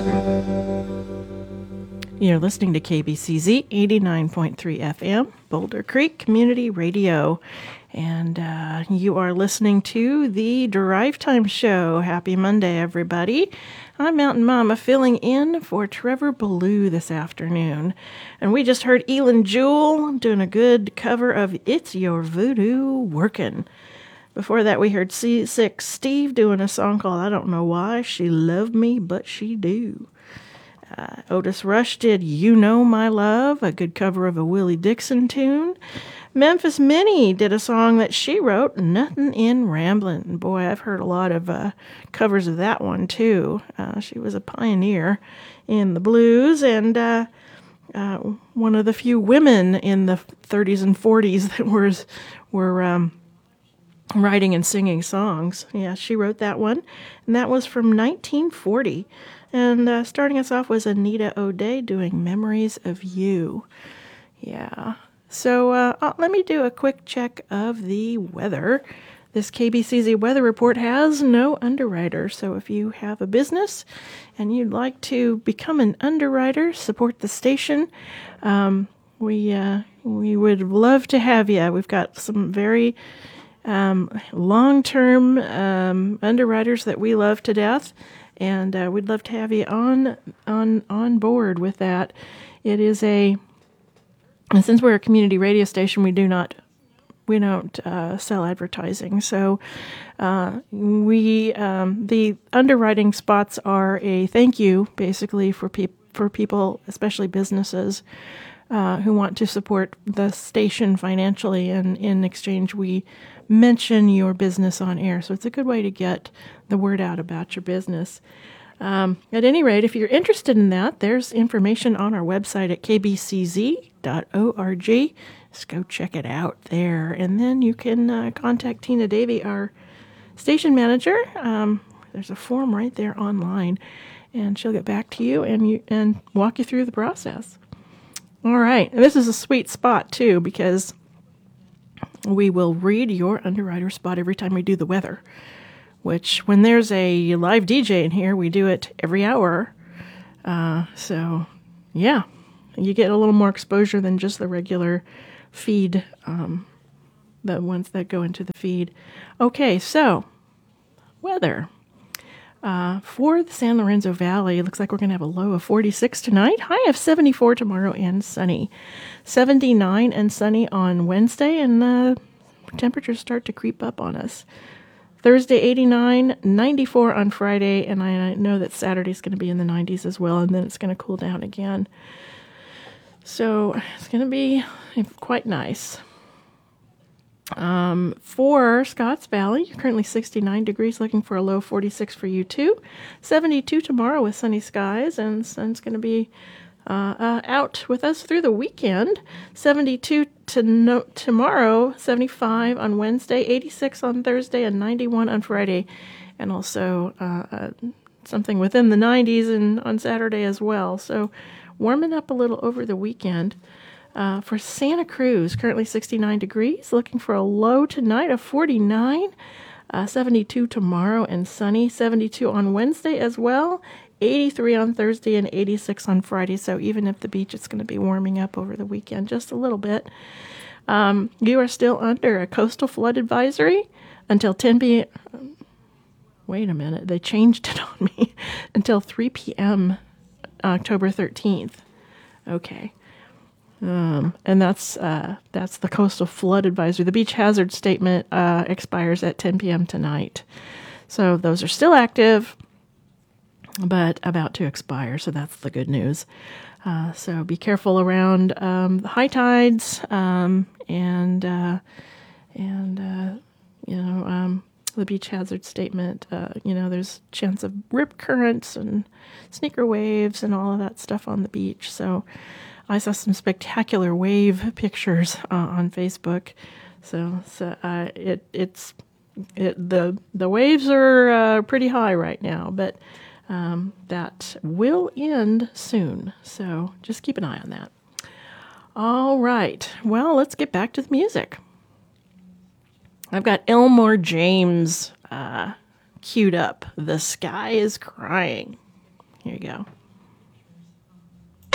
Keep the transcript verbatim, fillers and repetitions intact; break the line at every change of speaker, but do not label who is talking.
You're listening to K B C Z eighty-nine point three F M, Boulder Creek Community Radio. And uh, you are listening to the Drive Time Show. Happy Monday, everybody. I'm Mountain Mama filling in for Trevor Ballou this afternoon. And we just heard Elin Jewell doing a good cover of It's Your Voodoo Workin'. Before that, we heard C six Steve doing a song called I Don't Know Why She Loved Me, But She Do. Uh, Otis Rush did You Know My Love, a good cover of a Willie Dixon tune. Memphis Minnie did a song that she wrote, Nothing in Ramblin'. Boy, I've heard a lot of uh, covers of that one, too. Uh, she was a pioneer in the blues and uh, uh, one of the few women in the thirties and forties that were, were um, writing and singing songs. Yeah, she wrote that one, and that was from nineteen forty. And uh, starting us off was Anita O'Day doing Memories of You. Yeah. So uh, uh, let me do a quick check of the weather. This K B C Z weather report has no underwriter. So if you have a business and you'd like to become an underwriter, support the station, um, we uh, we would love to have you. We've got some very um, long-term um, underwriters that we love to death. And uh, we'd love to have you on on on board with that. It is a, and since we're a community radio station, we do not we don't uh, sell advertising. So uh, we um, the underwriting spots are a thank you, basically for peop- for people, especially businesses, uh, who want to support the station financially, and in exchange we mention your business on air. So it's a good way to get the word out about your business. Um, at any rate, if you're interested in that, there's information on our website at k b c z dot org. Just go check it out there. And then you can uh, contact Tina Davey, our station manager. Um, there's a form right there online, and she'll get back to you and you and walk you through the process. All right. And this is a sweet spot, too, because we will read your underwriter spot every time we do the weather, which when there's a live D J in here, we do it every hour. Uh, so, yeah, you get a little more exposure than just the regular feed, um, the ones that go into the feed. Okay, so weather. Uh, for the San Lorenzo Valley, it looks like we're going to have a low of forty-six tonight, high of seventy-four tomorrow and sunny. seventy-nine and sunny on Wednesday, and uh, temperatures start to creep up on us. Thursday, eighty-nine, ninety-four on Friday, and I know that Saturday's going to be in the nineties as well, and then it's going to cool down again. So it's going to be quite nice. Um, for Scotts Valley, you're currently sixty-nine degrees, looking for a low forty-six for you too. seventy-two tomorrow with sunny skies, and sun's going to be uh, uh, out with us through the weekend. seventy-two to no- tomorrow, seventy-five on Wednesday, eighty-six on Thursday, and ninety-one on Friday, and also uh, uh, something within the nineties and on Saturday as well. So warming up a little over the weekend. Uh, for Santa Cruz, currently sixty-nine degrees, looking for a low tonight of forty-nine, uh, seventy-two tomorrow and sunny, seventy-two on Wednesday as well, eighty-three on Thursday and eighty-six on Friday. So even at the beach, it's going to be warming up over the weekend just a little bit. Um, you are still under a coastal flood advisory until ten p.m. Wait a minute, they changed it on me. Until three p.m. October thirteenth. Okay. Um, and that's uh, that's the coastal flood advisory. The beach hazard statement uh, expires at ten p.m. tonight. So those are still active, but about to expire. So that's the good news. Uh, so be careful around um, the high tides um, and uh, and uh, you know um, the beach hazard statement. Uh, you know, there's a chance of rip currents and sneaker waves and all of that stuff on the beach. So I saw some spectacular wave pictures uh, on Facebook. So, so uh, it it's it, the the waves are uh, pretty high right now, but um, that will end soon. So just keep an eye on that. All right. Well, let's get back to the music. I've got Elmore James uh, queued up. The Sky is Crying. Here you go.